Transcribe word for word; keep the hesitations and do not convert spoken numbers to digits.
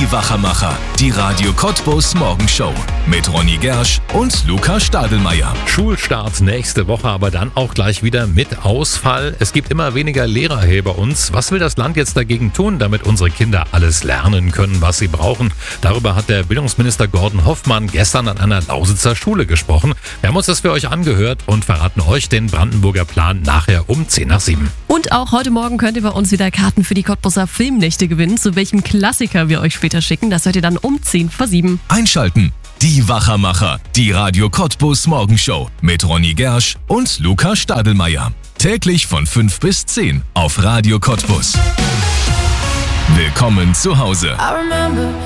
Die Wachermacher, die Radio Cottbus Morgenshow mit Ronny Gersch und Luca Stadelmeier. Schulstart nächste Woche, aber dann auch gleich wieder mit Ausfall. Es gibt immer weniger Lehrer hier bei uns. Was will das Land jetzt dagegen tun, damit unsere Kinder alles lernen können, was sie brauchen? Darüber hat der Bildungsminister Gordon Hoffmann gestern an einer Lausitzer Schule gesprochen. Wir haben uns das für euch angehört und verraten euch den Brandenburger Plan nachher um zehn nach sieben. Und auch heute Morgen könnt ihr bei uns wieder Karten für die Cottbuser Filmnächte gewinnen. Zu welchem Klassiker wir euch später schicken, das hört ihr dann um zehn vor sieben. Einschalten. Die Wachermacher, die Radio Cottbus Morgenshow mit Ronny Gersch und Luca Stadelmeier. Täglich von fünf bis zehn auf Radio Cottbus. Willkommen zu Hause.